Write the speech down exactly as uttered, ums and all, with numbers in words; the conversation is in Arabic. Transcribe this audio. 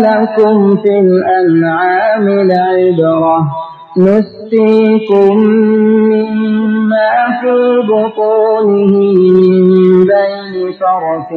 لكم في الأنعام لعبرة نسقيكم مما في بطونه من بين فرث